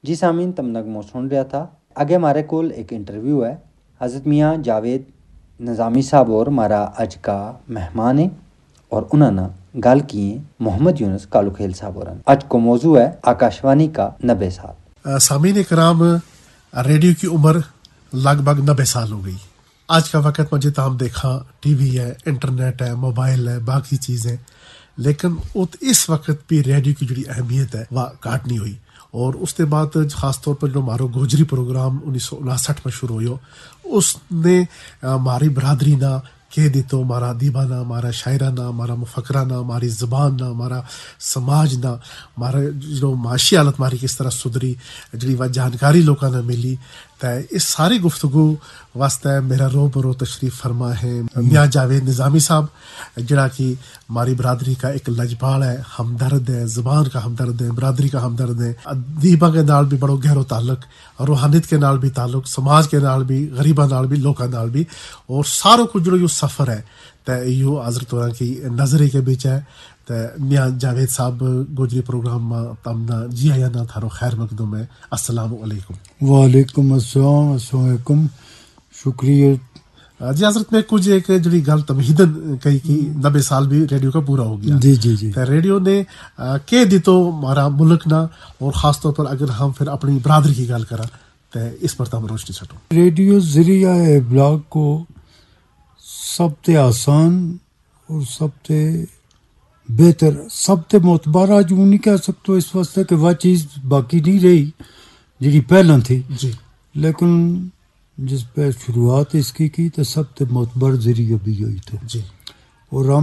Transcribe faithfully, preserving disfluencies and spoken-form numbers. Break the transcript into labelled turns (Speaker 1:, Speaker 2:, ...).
Speaker 1: جی سامعین، تم نغمہ سن رہا تھا. اگے ہمارے کول ایک انٹرویو ہے. حضرت میاں جاوید نظامی صاحب اور ہمارا اج کا مہمان ہے اور انہوں نے گل کی محمد یونس کالو کھیل صاحب اور اج کو موضوع ہے آکاشوانی کا نبے سال.
Speaker 2: سامعین کرام، ریڈیو کی عمر لگ بھگ نبے سال ہو گئی. آج کا وقت مجھے تام دیکھا ٹی وی ہے، انٹرنیٹ ہے، موبائل ہے، باقی چیزیں، لیکن اس وقت بھی ریڈیو کی جڑی اہمیت ہے وہ کاٹ نہیں ہوئی. اور اس کے بعد خاص طور پر جو ہمارا گوجری پروگرام انیس سو انسٹھ میں شروع ہوئے، اس نے ہماری برادری نہ کہہ دی تو ہمارا ادیبہ نہ، ہمارا شاعرہ نہ، ہمارا مفکرہ نہ، ہماری زبان نہ، ہمارا سماج نہ، ہمارا جو معاشی حالت ہماری کس طرح سدھری، جڑی وہ جانکاری لوگوں نے ملی. تو اس ساری گفتگو واسطے میرا رو برو تشریف فرما ہے میاں جاوید نظامی صاحب، جڑا کہ ہماری برادری کا ایک لجپال ہے، ہمدرد ہے، زبان کا ہمدرد ہے، برادری کا ہمدرد ہے. ادیبہ کے نال بھی بڑو گہرو تعلق، روحانیت کے نال بھی تعلق، سماج کے نال بھی، غریباں نال بھی، لوکاں نال بھی، اور ساروں کو جڑو یہ سفر ہے تے یو حضرت ہوراں کی نظری کے بیچ ہے. تے میاں جاوید صاحب گوجری پروگرام تمنا جی آیا نا تھارو خیر مقدم ہے. السلام علیکم.
Speaker 3: وعلیکم السلام. السلام علیکم. شکریہ
Speaker 2: جی حضرت. میں کچھ ایک جڑی گل تمہیدن کہی کہ نبے سال بھی ریڈیو کا پورا ہو گیا.
Speaker 3: جی جی جی.
Speaker 2: ریڈیو نے کہہ دی تو ہمارا ملک نہ، اور خاص طور پر اگر ہم پھر اپنی برادری کی گل کریں تو اس پر تم روشنی سٹو.
Speaker 3: ریڈیو ذریعہ ابلاغ کو سب تے آسان اور سب تے بہتر، سب تے معتبر آج وہ نہیں کہہ سکتے اس واسطے کہ وہ چیز باقی نہیں رہی جی پہلے تھی
Speaker 2: جی،
Speaker 3: لیکن جس پہ شروعات اس کی کی تو سب تے معتبر ذریعہ بھی ہوئی تو
Speaker 2: جی.
Speaker 3: اور